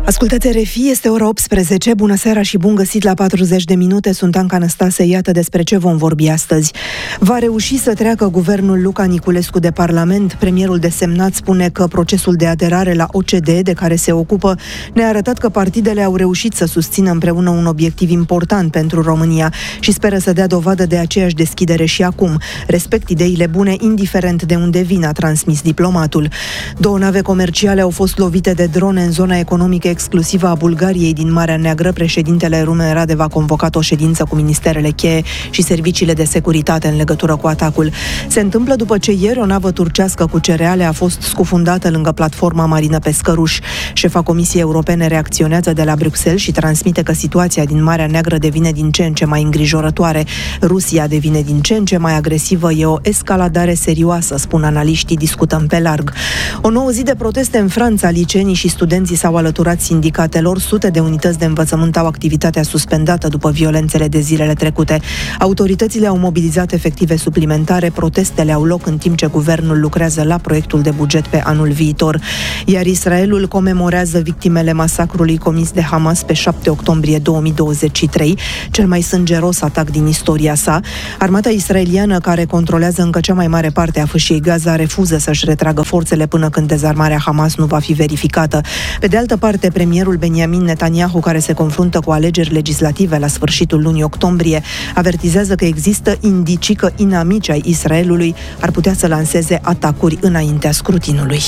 Ascultați RFI, este ora 18, bună seara și bun găsit la 40 de minute, sunt Anca Năstase, iată despre ce vom vorbi astăzi. Va reuși să treacă guvernul Luca Niculescu de Parlament? Premierul desemnat spune că procesul de aderare la OCDE de care se ocupă ne-a arătat că partidele au reușit să susțină împreună un obiectiv important pentru România și speră să dea dovadă de aceeași deschidere și acum. Respect ideile bune, indiferent de unde vin, a transmis diplomatul. 2 nave comerciale au fost lovite de drone în zona economică exclusivă a Bulgariei din Marea Neagră. Președintele Rumen Radev a convocat o ședință cu ministerele cheie și serviciile de securitate în legătură cu atacul. Se întâmplă după ce ieri o navă turcească cu cereale a fost scufundată lângă platforma marină Pescăruș. Șefa Comisiei Europene reacționează de la Bruxelles și transmite că situația din Marea Neagră devine din ce în ce mai îngrijorătoare. Rusia devine din ce în ce mai agresivă, e o escaladare serioasă, spun analiștii, discutăm pe larg. O nouă zi de proteste în Franța, liceenii și studenții s-au alăturat sindicatelor, sute de unități de învățământ au activitatea suspendată după violențele de zilele trecute. Autoritățile au mobilizat efective suplimentare, protestele au loc în timp ce guvernul lucrează la proiectul de buget pe anul viitor. Iar Israelul comemorează victimele masacrului comis de Hamas pe 7 octombrie 2023, cel mai sângeros atac din istoria sa. Armata israeliană, care controlează încă cea mai mare parte a fâșiei Gaza, refuză să-și retragă forțele până când dezarmarea Hamas nu va fi verificată. Pe de altă parte, premierul Benjamin Netanyahu, care se confruntă cu alegeri legislative la sfârșitul lunii octombrie, avertizează că există indicii că inamicii ai Israelului ar putea să lanseze atacuri înaintea scrutinului.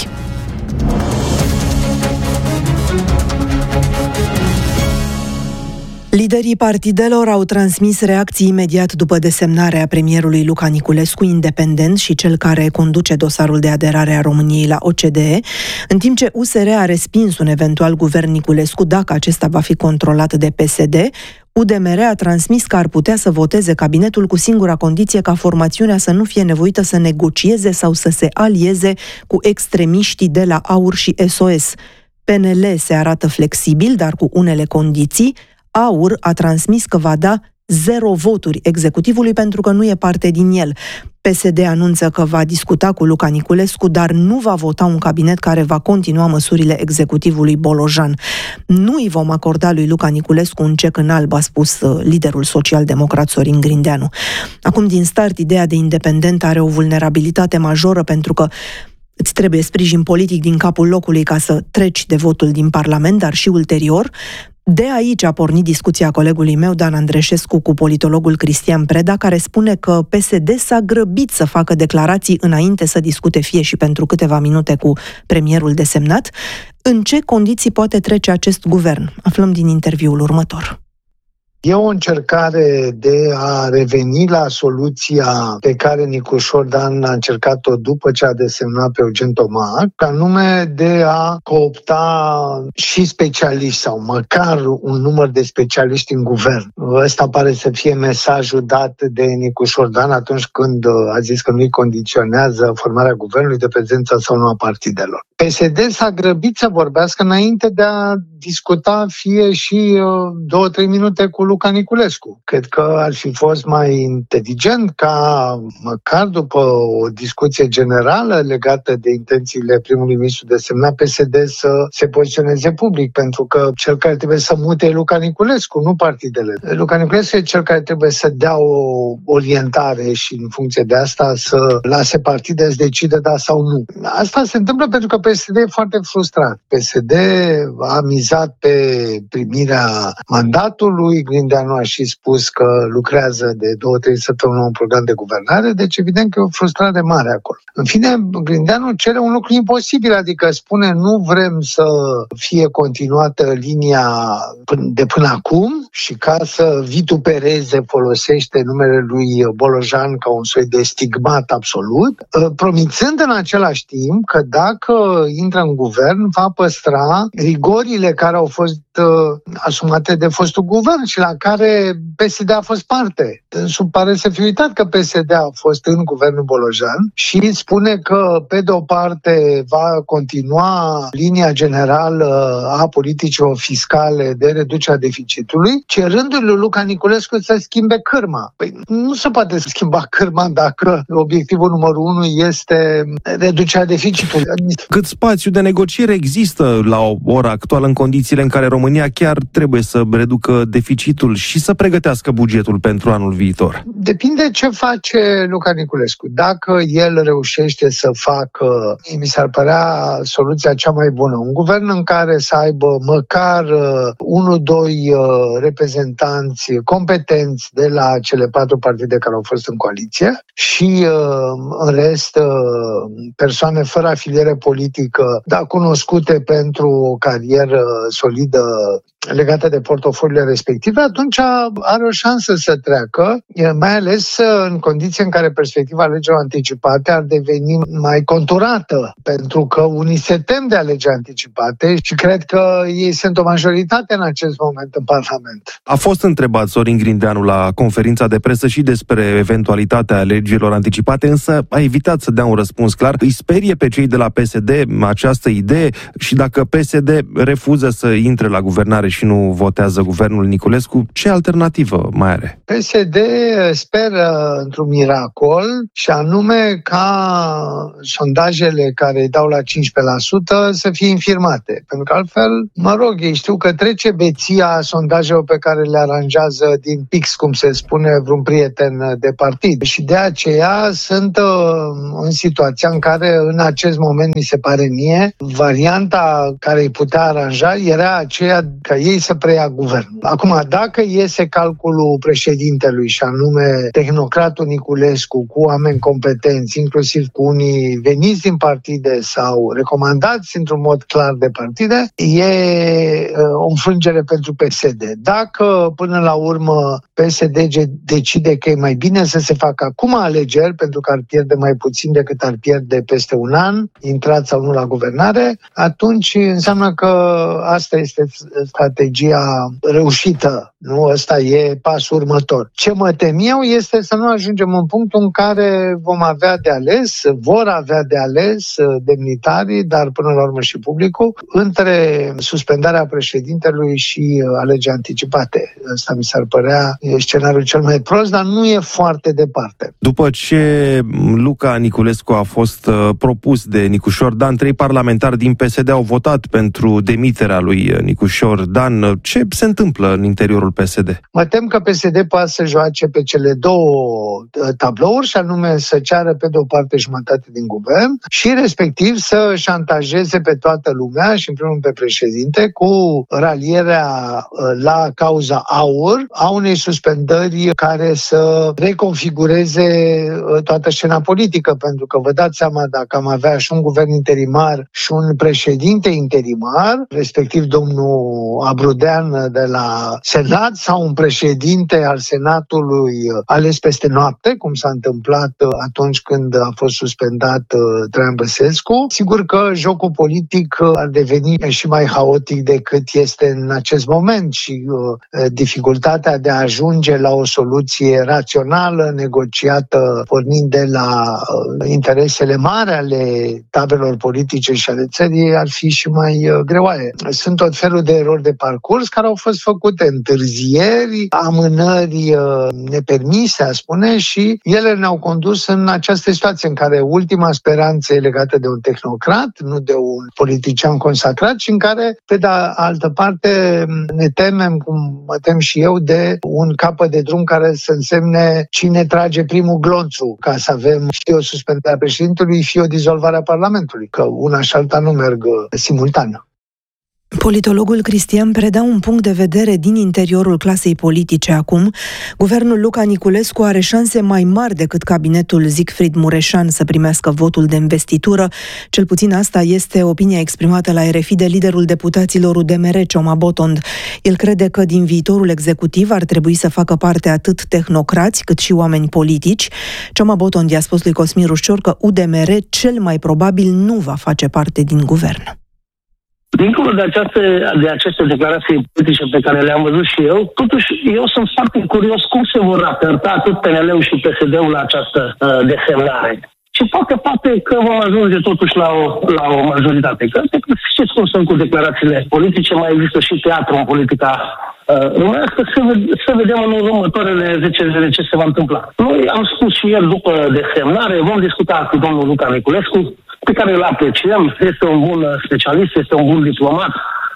Liderii partidelor au transmis reacții imediat după desemnarea premierului Luca Niculescu, independent și cel care conduce dosarul de aderare a României la OCDE, în timp ce USR a respins un eventual guvern Niculescu dacă acesta va fi controlat de PSD. UDMR a transmis că ar putea să voteze cabinetul cu singura condiție ca formațiunea să nu fie nevoită să negocieze sau să se alieze cu extremiștii de la AUR și SOS. PNL se arată flexibil, dar cu unele condiții. AUR a transmis că va da 0 voturi executivului pentru că nu e parte din el. PSD anunță că va discuta cu Luca Niculescu, dar nu va vota un cabinet care va continua măsurile executivului Bolojan. Nu îi vom acorda lui Luca Niculescu un cec în alb, a spus liderul social-democrat Sorin Grindeanu. Acum, din start, ideea de independent are o vulnerabilitate majoră pentru că îți trebuie sprijin politic din capul locului ca să treci de votul din Parlament, dar și ulterior. De aici a pornit discuția colegului meu, Dan Andreșescu, cu politologul Cristian Preda, care spune că PSD s-a grăbit să facă declarații înainte să discute fie și pentru câteva minute cu premierul desemnat. În ce condiții poate trece acest guvern? Aflăm din interviul următor. E o încercare de a reveni la soluția pe care Nicușor Dan a încercat-o după ce a desemnat pe Eugen Tomac, anume de a coopta și specialiști sau măcar un număr de specialiști în guvern. Ăsta pare să fie mesajul dat de Nicușor Dan atunci când a zis că nu-i condiționează formarea guvernului de prezența sau nu a partidelor. PSD s-a grăbit să vorbească înainte de a discuta fie și 2-3 minute cu Luca Niculescu. Cred că ar fi fost mai inteligent ca, măcar după o discuție generală legată de intențiile primului ministru desemnat, PSD să se poziționeze public, pentru că cel care trebuie să mute e Luca Niculescu, nu partidele. Luca Niculescu e cel care trebuie să dea o orientare și în funcție de asta să lase partide să decide da sau nu. Asta se întâmplă pentru că PSD e foarte frustrat. PSD a mizat pe primirea mandatului, Grindeanu a și spus că lucrează de 2-3 săptămâni un program de guvernare, deci evident că e o frustrare mare acolo. În fine, Grindeanu cere un lucru imposibil, adică spune nu vrem să fie continuată linia de până acum și ca să vitupereze folosește numele lui Bolojan ca un soi de stigmat absolut, promițând în același timp că dacă intră în guvern va păstra rigorile care au fost asumate de fostul guvern și la care PSD a fost parte. Dânsul pare să fi uitat că PSD a fost în guvernul Bolojan și spune că, pe de o parte, va continua linia generală a politicilor fiscale de reducerea deficitului, cerându-i lui Luca Niculescu să schimbe cârma. Păi nu se poate schimba cârma dacă obiectivul numărul 1 este reducerea deficitului. Cât spațiu de negociere există la ora actuală în condițiile în care România chiar trebuie să reducă deficitul și să pregătească bugetul pentru anul viitor? Depinde ce face Luca Niculescu. Dacă el reușește să facă, mi s-ar părea soluția cea mai bună, un guvern în care să aibă măcar 1-2 reprezentanți competenți de la cele 4 partide care au fost în coaliție și în rest persoane fără afiliere politică, dar cunoscute pentru o carieră solidă legată de portofoliile respective, atunci are o șansă să treacă, mai ales în condiții în care perspectiva alegerilor anticipate ar deveni mai conturată, pentru că unii se tem de alegeri anticipate și cred că ei sunt o majoritate în acest moment în Parlament. A fost întrebat Sorin Grindeanu la conferința de presă și despre eventualitatea alegerilor anticipate, însă a evitat să dea un răspuns clar. Îi sperie pe cei de la PSD această idee și dacă PSD refuză să intre la guvernare și nu votează guvernul Niculescu, ce alternativă mai are? PSD speră într-un miracol și anume ca sondajele care îi dau la 15% să fie infirmate. Pentru că altfel, ei știu că trece beția sondajelor pe care le aranjează din pix, cum se spune, vreun prieten de partid. Și de aceea sunt în situația în care în acest moment, mi se pare mie, varianta care îi putea aranja era aceea ca ei să preia guvernul. Acum, dacă iese calculul președintelui și anume tehnocratul Niculescu cu oameni competenți, inclusiv cu unii veniți din partide sau recomandați într-un mod clar de partide, e o înfrângere pentru PSD. Dacă până la urmă PSD decide că e mai bine să se facă acum alegeri, pentru că ar pierde mai puțin decât ar pierde peste un an, intrat sau nu la guvernare, atunci înseamnă că asta este strategia reușită. Nu, ăsta e pasul următor. Ce mă tem eu este să nu ajungem în punctul în care vom avea de ales, vor avea de ales demnitarii, dar până la urmă și publicul, între suspendarea președintelui și alegeri anticipate. Ăsta mi s-ar părea scenariul cel mai prost, dar nu e foarte departe. După ce Luca Niculescu a fost propus de Nicușor Dan, 3 parlamentari din PSD au votat pentru demiterea lui Nicușor Dan. Ce se întâmplă în interiorul PSD? Mă tem că PSD poate să joace pe cele 2 tablouri, și anume să ceară pe de o parte jumătate din guvern și respectiv să șantajeze pe toată lumea și în primul rând pe președinte cu ralierea la cauza AUR a unei suspendări care să reconfigureze toată scena politică, pentru că vă dați seama, dacă am avea și un guvern interimar și un președinte interimar, respectiv domnul Abrudean de la Senat sau un președinte al Senatului ales peste noapte, cum s-a întâmplat atunci când a fost suspendat Traian Băsescu, sigur că jocul politic ar deveni și mai haotic decât este în acest moment și dificultatea de a ajunge la o soluție rațională, negociată, pornind de la interesele mari ale tabelor politice și ale țării, ar fi și mai greoaie. Sunt tot felul de erori de parcurs care au fost făcute, întârzieri, amânări nepermise, a spune, și ele ne-au condus în această situație în care ultima speranță e legată de un tehnocrat, nu de un politician consacrat, și în care, pe de altă parte, ne temem, cum mă tem și eu, de un capăt de drum care să însemne cine trage primul glonțul, ca să avem fie o suspendare a președintelui, fie o dizolvare a Parlamentului, că una și alta nu merg simultan. Politologul Cristian Preda un punct de vedere din interiorul clasei politice acum. Guvernul Luca Niculescu are șanse mai mari decât cabinetul Siegfried Mureșan să primească votul de investitură. Cel puțin asta este opinia exprimată la RFI de liderul deputaților UDMR, Cioma Botond. El crede că din viitorul executiv ar trebui să facă parte atât tehnocrați cât și oameni politici. Cioma Botond i-a spus lui Cosmin Rușcior că UDMR cel mai probabil nu va face parte din guvern. Dincolo de aceste declarații politice pe care le-am văzut și eu, totuși eu sunt foarte curios cum se vor raporta atât PNL-ul și PSD-ul la această desemnare. Și poate că vom ajunge totuși la o majoritate. Că știți cum sunt cu declarațiile politice, mai există și teatru în politica românească, să vedem în următoarele 10 zile ce se va întâmpla. Noi am spus și ieri după desemnare, vom discuta cu domnul Luca Niculescu, pe care îl apreciem, este un bun specialist, este un bun diplomat.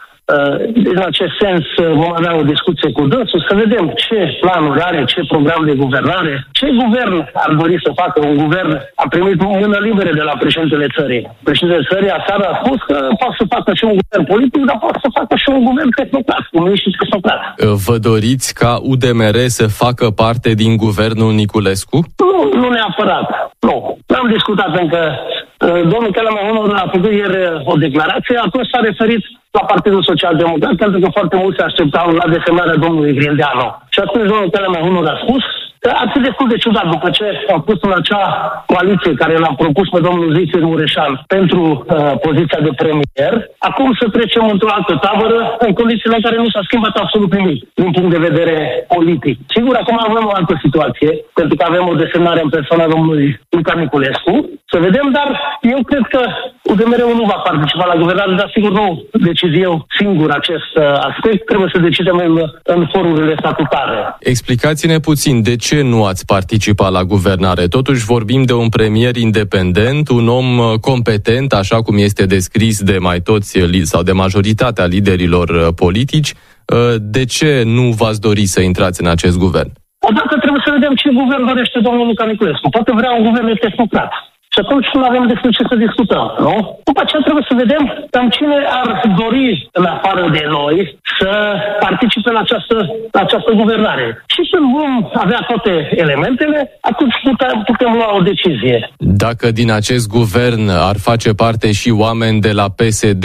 În acest sens vom avea o discuție cu dânsul, să vedem ce planuri are, ce program de guvernare, ce guvern ar dori să facă. Un guvern a primit mână liberă de la președintele țării. Președintele țării aseară a spus că poate să facă și un guvern politic, dar poate să facă și un guvern tehnocrat, cu miniștri tehnocrat. Vă doriți ca UDMR să facă parte din guvernul Niculescu? Nu neapărat. Nu. N-am discutat încă. Domnul Kelemen a făcut ieri o declarație, atunci s-a referit la Partidul Social Democrat, pentru că foarte mulți se așteptau la desemnarea domnului Grindeanu. Și atunci domnul Kelemen a spus că ar fi destul de ciudat după ce au pus în acea coaliție care l-a propus pe domnul Zicir Mureșan pentru poziția de premier, acum să trecem într-o altă tabără în condițiile în care nu s-a schimbat absolut nimic din punct de vedere politic. Sigur, acum avem o altă situație, pentru că avem o desemnare în persoana domnului Luca Niculescu. Să vedem, dar eu cred că UDMR-ul nu va participa la guvernare, dar sigur nu decid eu singur acest aspect, trebuie să decidem în forurile statutare. Explicați-ne puțin, de ce nu ați participat la guvernare? Totuși vorbim de un premier independent, un om competent, așa cum este descris de mai toți sau de majoritatea liderilor politici. De ce nu v-ați dori să intrați în acest guvern? Odată trebuie să vedem ce guvern dorește domnul Luca Niculescu. Poate vrea un guvern tehnocrat. Și atunci nu avem despre ce să discutăm, nu? După aceea trebuie să vedem cam cine ar dori, în afară de noi, să participe la această guvernare. Și când vom avea toate elementele, atunci putem lua o decizie. Dacă din acest guvern ar face parte și oameni de la PSD,